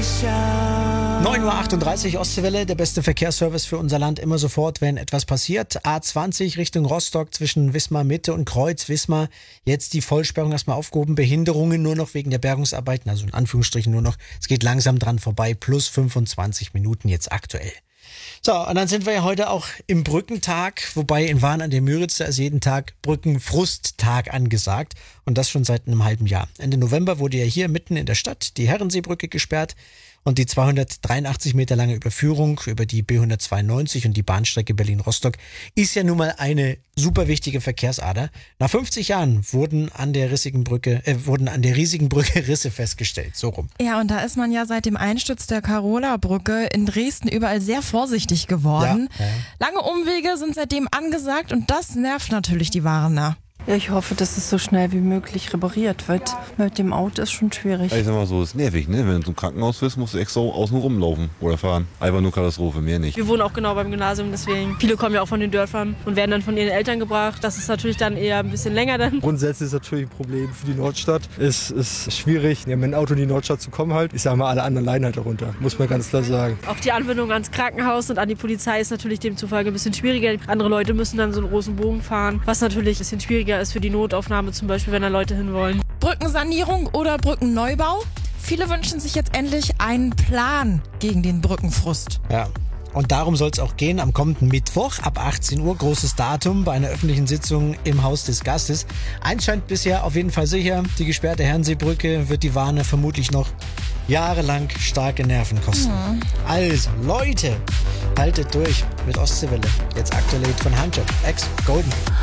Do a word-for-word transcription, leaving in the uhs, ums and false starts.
neun Uhr achtunddreißig, Ostseewelle, der beste Verkehrsservice für unser Land, immer sofort, wenn etwas passiert. A zwanzig Richtung Rostock zwischen Wismar Mitte und Kreuz Wismar. Jetzt die Vollsperrung erstmal aufgehoben. Behinderungen nur noch wegen der Bergungsarbeiten, also in Anführungsstrichen nur noch. Es geht langsam dran vorbei, plus fünfundzwanzig Minuten jetzt aktuell. So, und dann sind wir ja heute auch im Brückentag, wobei in Wahn an der Müritz, da ist jeden Tag Brückenfrusttag angesagt und das schon seit einem halben Jahr. Ende November wurde ja hier mitten in der Stadt die Herrenseebrücke gesperrt und die zweihundertdreiundachtzig Meter lange Überführung über die B hundertzweiundneunzig und die Bahnstrecke Berlin-Rostock ist ja nun mal eine super wichtige Verkehrsader. Nach fünfzig Jahren wurden an der rissigen Brücke, äh, wurden an der riesigen Brücke Risse festgestellt, so rum. Ja, und da ist man ja seit dem Einsturz der Karola-Brücke in Dresden überall sehr vorsichtig geworden. Ja, ja. Lange Umwege sind seitdem angesagt und das nervt natürlich die Warner. Ja, ich hoffe, dass es so schnell wie möglich repariert wird. Mit dem Auto ist schon schwierig. Ich sag mal so, ist nervig, ne? Wenn du zum Krankenhaus willst, musst du extra außen rumlaufen oder fahren. Einfach nur Katastrophe, mehr nicht. Wir wohnen auch genau beim Gymnasium, deswegen viele kommen ja auch von den Dörfern und werden dann von ihren Eltern gebracht. Das ist natürlich dann eher ein bisschen länger dann. Grundsätzlich ist natürlich ein Problem für die Nordstadt. Es ist schwierig, ja, mit dem Auto in die Nordstadt zu kommen halt. Ich sag mal, alle anderen leiden halt darunter, muss man ganz klar sagen. Auch die Anbindung ans Krankenhaus und an die Polizei ist natürlich demzufolge ein bisschen schwieriger. Andere Leute müssen dann so einen großen Bogen fahren, was natürlich ein bisschen schwieriger ist für die Notaufnahme zum Beispiel, wenn da Leute hinwollen. Brückensanierung oder Brückenneubau? Viele wünschen sich jetzt endlich einen Plan gegen den Brückenfrust. Ja. Und darum soll es auch gehen am kommenden Mittwoch ab achtzehn Uhr, großes Datum bei einer öffentlichen Sitzung im Haus des Gastes. Eins scheint bisher auf jeden Fall sicher, die gesperrte Herrenseebrücke wird die Warner vermutlich noch jahrelang starke Nerven kosten. Mhm. Also Leute, haltet durch mit Ostseewelle. Jetzt aktuell von Handjob, ex Golden.